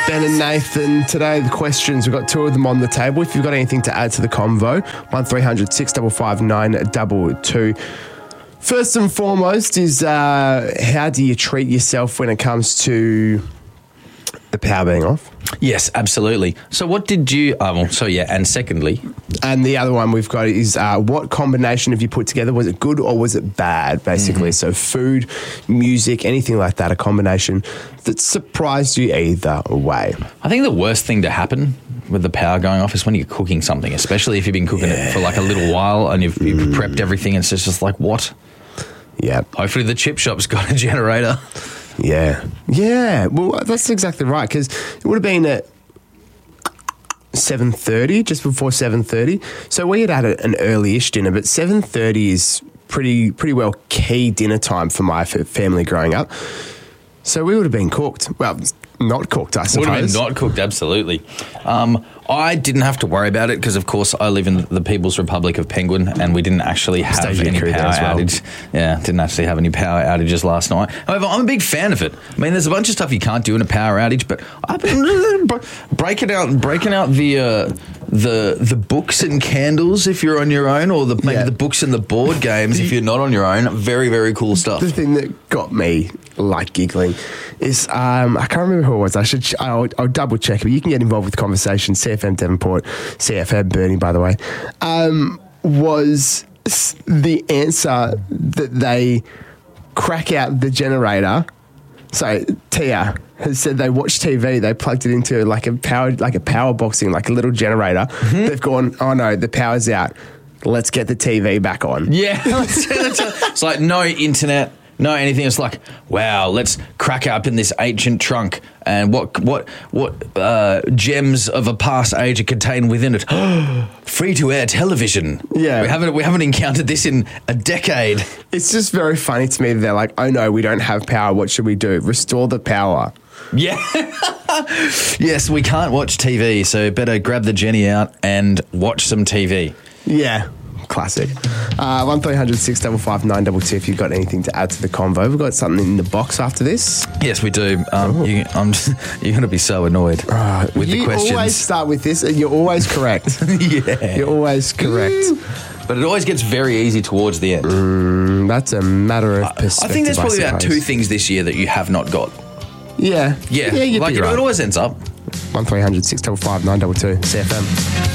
Ben and Nathan, today the questions, we've got two of them on the table. If you've got anything to add to the convo, 1300 655 922. First and foremost is how do you treat yourself when it comes to the power being off? Yes, absolutely. So what did you... and secondly... And the other one we've got is what combination have you put together? Was it good or was it bad, basically? So food, music, anything like that, a combination that surprised you either way. I think the worst thing to happen with the power going off is when you're cooking something, especially if you've been cooking it for like a little while and you've prepped everything and it's just like, what? Yeah. Hopefully the chip shop's got a generator. Yeah. Yeah. Well, that's exactly right, because it would have been at 7:30, just before 7:30. So we had an early-ish dinner, but 7:30 is pretty well key dinner time for my family growing up. So we would have been cooked. Well, not cooked, I suppose. Would have been not cooked, absolutely. I didn't have to worry about it because, of course, I live in the People's Republic of Penguin and we didn't actually have any power outage. Yeah, didn't actually have any power outages last night. However, I'm a big fan of it. I mean, there's a bunch of stuff you can't do in a power outage, but I've been breaking out the books and candles if you're on your own, or maybe the books and the board games if you're not on your own. Very, very cool stuff. The thing that got me giggling is I can't remember who it was. I'll double check, but you can get involved with the conversation. CFM Devonport, CFM Bernie, by the way, was the answer that they crack out the generator. So Tia has said they watched TV, they plugged it into like a power boxing, like a little generator. Mm-hmm. They've gone, oh no, the power's out. Let's get the TV back on. Yeah. It's like no internet, no anything. It's like, wow, let's crack up in this ancient trunk and what gems of a past age are contained within it. Free-to-air television. Yeah. We haven't encountered this in a decade. It's just very funny to me that they're like, oh no, we don't have power. What should we do? Restore the power. Yeah. Yes, we can't watch TV, so better grab the Jenny out and watch some TV. Yeah. Classic. 1300 655 922 if you've got anything to add to the convo. We've got something in the box after this. Yes, we do. You're going to be so annoyed with the questions. You always start with this and you're always correct. Yeah. You're always correct. But it always gets very easy towards the end. That's a matter of perspective. I think there's probably about two things this year that you have not got. Yeah. Yeah. You'd be right. It always ends up. 1300 655 922 CFM.